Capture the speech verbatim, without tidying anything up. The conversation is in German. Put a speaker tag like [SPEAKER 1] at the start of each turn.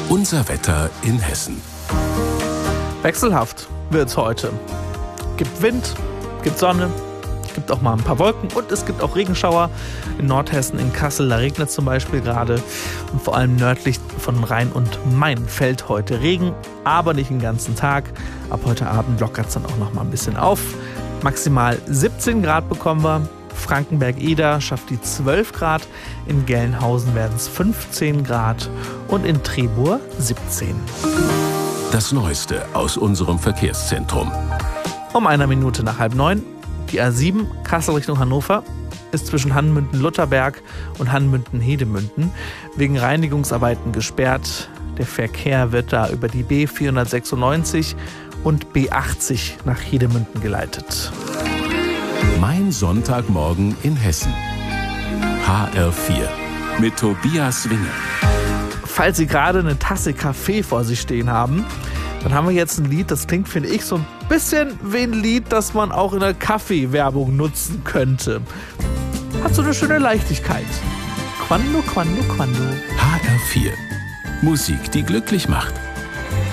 [SPEAKER 1] Unser Wetter in Hessen.
[SPEAKER 2] Wechselhaft wird's heute. Gibt Wind, gibt Sonne, gibt auch mal ein paar Wolken und es gibt auch Regenschauer. In Nordhessen, in Kassel, da regnet zum Beispiel gerade. Und vor allem nördlich von Rhein und Main fällt heute Regen, aber nicht den ganzen Tag. Ab heute Abend lockert es dann auch noch mal ein bisschen auf. Maximal siebzehn Grad bekommen wir. Frankenberg-Eder schafft die zwölf Grad, in Gelnhausen werden es fünfzehn Grad und in Trebur siebzehn.
[SPEAKER 1] Das Neueste aus unserem Verkehrszentrum.
[SPEAKER 2] Um einer Minute nach halb neun, die A sieben Kassel Richtung Hannover ist zwischen Hanmünden-Lutterberg und Hanmünden-Hedemünden wegen Reinigungsarbeiten gesperrt. Der Verkehr wird da über die B vierhundertsechsundneunzig und B achtzig nach Hedemünden geleitet.
[SPEAKER 1] Mein Sonntagmorgen in Hessen. H R vier mit Tobias Winge.
[SPEAKER 2] Falls Sie gerade eine Tasse Kaffee vor sich stehen haben, dann haben wir jetzt ein Lied, das klingt, finde ich, so ein bisschen wie ein Lied, das man auch in der Kaffeewerbung nutzen könnte. Hat so eine schöne Leichtigkeit. Quando, quando, quando.
[SPEAKER 1] H R vier. Musik, die glücklich macht.